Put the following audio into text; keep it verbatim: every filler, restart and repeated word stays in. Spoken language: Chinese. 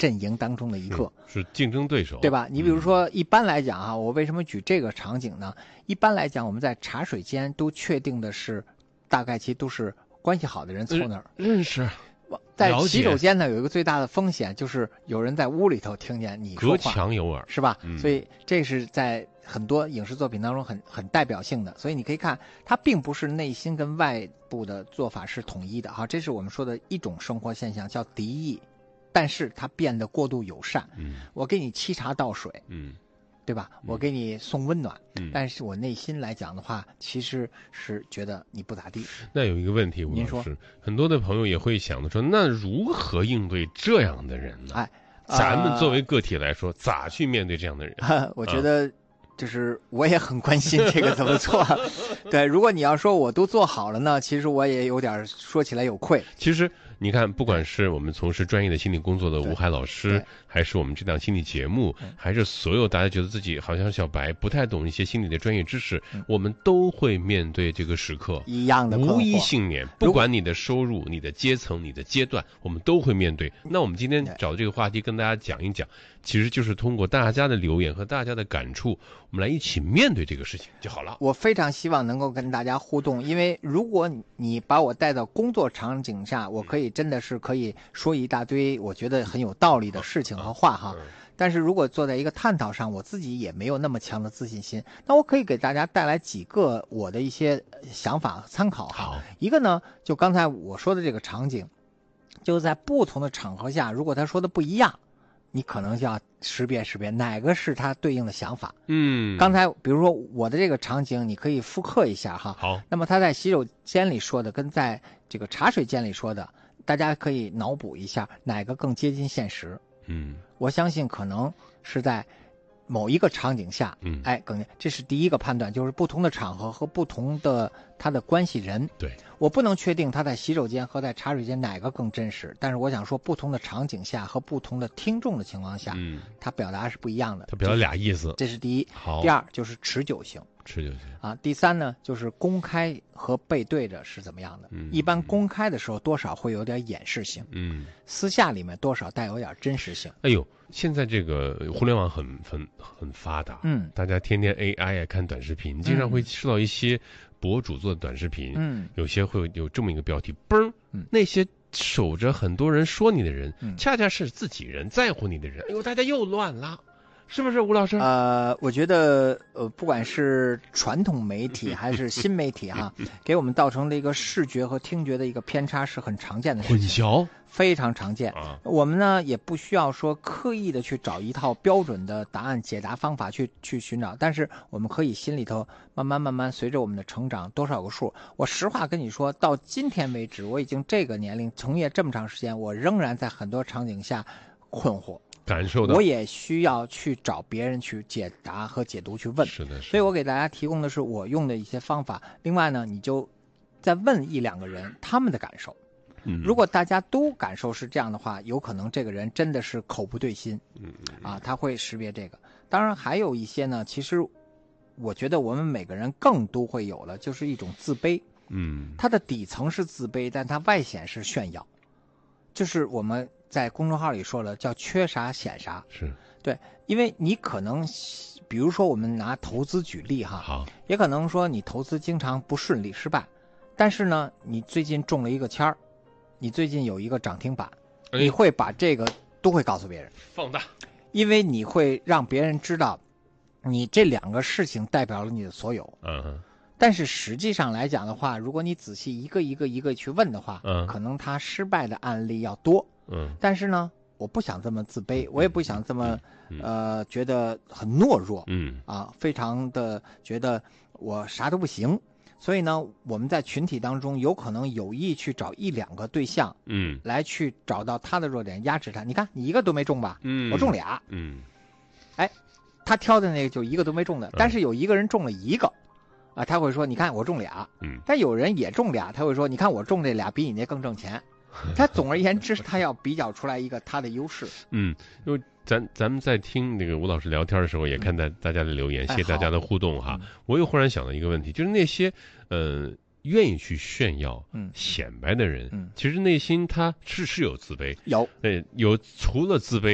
阵营当中的一个， 是竞争对手， 对吧？你比如说，一般来讲啊，我为什么举这个场景呢？一般来讲，我们在茶水间都确定的是，大概其实都是关系好的人凑那儿认识。 在洗手间呢，有一个最大的风险就是有人在屋里头听见你说话， 隔墙有耳， 是吧？ 嗯、 所以这是在很多影视作品当中很很代表性的。所以你可以看，它并不是内心跟外部的做法是统一的哈，这是我们说的一种生活现象，叫敌意，但是它变得过度友善。 嗯， 我给你沏茶倒水， 嗯。 对吧？我给你送温暖， 嗯， 但是我内心来讲的话，其实是觉得你不咋地。 那有一个问题，吴老师，很多的朋友也会想着说，那如何应对这样的人呢？ 哎， 咱们作为个体来说，呃、咋去面对这样的人？ 我觉得，就是我也很关心这个怎么做。对，如果你要说我都做好了呢，其实我也有点说起来有愧。 其实你看，不管是我们从事专业的心理工作的吴海老师，还是我们这档心理节目，还是所有大家觉得自己好像小白不太懂一些心理的专业知识，嗯、我们都会面对这个时刻一样的无一幸免。不管你的收入、你的阶层、你的阶段，我们都会面对。那我们今天找这个话题跟大家讲一讲，其实就是通过大家的留言和大家的感触，我们来一起面对这个事情就好了。 我非常希望能够跟大家互动，因为如果你把我带到工作场景下，我可以真的是可以说一大堆我觉得很有道理的事情和话哈。但是如果坐在一个探讨上，我自己也没有那么强的自信心，那我可以给大家带来几个我的一些想法参考哈。一个呢，就刚才我说的这个场景，就在不同的场合下，如果他说的不一样，你可能就要识别识别哪个是他对应的想法。 嗯， 刚才比如说我的这个场景，你可以复刻一下哈。 好， 那么他在洗手间里说的，跟在这个茶水间里说的，大家可以脑补一下哪个更接近现实。 嗯， 我相信可能是在某一个场景下， 嗯， 哎，更这是第一个判断，就是不同的场合和不同的他的关系人。 对， 我不能确定他在洗手间和在茶水间哪个更真实，但是我想说，不同的场景下和不同的听众的情况下， 嗯， 他表达是不一样的。 他表达俩意思， 这是第一。 好， 第二就是持久性。 持久性啊，第三呢，就是公开和背对着是怎么样的？ 嗯， 一般公开的时候多少会有点掩饰性， 嗯， 私下里面多少带有点真实性。 哎呦，现在这个互联网很很很发达， 嗯， 大家天天 A I 啊看短视频，经常会收到一些博主做的短视频， 嗯， 有些会有这么一个标题，嘣，嗯，那些守着很多人说你的人， 嗯， 恰恰是自己人在乎你的人，哎呦，大家又乱了。是不是吴老师？ 呃，我觉得呃，不管是传统媒体还是新媒体哈，给我们造成的一个视觉和听觉的一个偏差是很常见的事情， 混淆非常常见。 啊， 我们呢也不需要说刻意的去找一套标准的答案解答方法去去寻找，但是我们可以心里头慢慢慢慢随着我们的成长多少个数。我实话跟你说，到今天为止，我已经这个年龄从业这么长时间，我仍然在很多场景下困惑。 感受到， 我也需要去找别人去解答和解读去问， 是的， 所以我给大家提供的是我用的一些方法。另外呢，你就再问一两个人他们的感受， 嗯， 如果大家都感受是这样的话，有可能这个人真的是口不对心， 嗯啊，他会识别这个。当然还有一些呢，其实我觉得我们每个人更都会有了，就是一种自卑， 嗯， 它的底层是自卑，但它外显是炫耀，就是我们在公众号里说了，叫缺啥显啥。 是对，因为你可能比如说我们拿投资举例哈， 好， 也可能说你投资经常不顺利失败，但是呢你最近中了一个签儿，你最近有一个涨停板， 哎， 你会把这个都会告诉别人， 放大， 因为你会让别人知道你这两个事情代表了你的所有。 嗯哼， 但是实际上来讲的话，如果你仔细一个一个一个去问的话， 嗯， 可能他失败的案例要多， 嗯， 但是呢我不想这么自卑，我也不想这么呃觉得很懦弱， 嗯啊，非常的觉得我啥都不行。所以呢，我们在群体当中有可能有意去找一两个对象， 嗯， 来去找到他的弱点，压制他。你看，你一个都没中吧？ 嗯， 我中俩。 嗯， 哎，他挑的那个就一个都没中的，但是有一个人中了一个，啊，他会说，你看我中俩。 嗯， 但有人也中俩，他会说，你看我中这俩比你那更挣钱。他总而言之，他要比较出来一个他的优势。 嗯，因为咱咱们在听那个吴老师聊天的时候，也看到大家的留言， 嗯、 谢谢大家的互动哈。 嗯、 我又忽然想到一个问题，就是那些呃愿意去炫耀、 嗯、 显摆的人， 嗯， 其实内心他是是有自卑， 有， 呃，有除了自卑。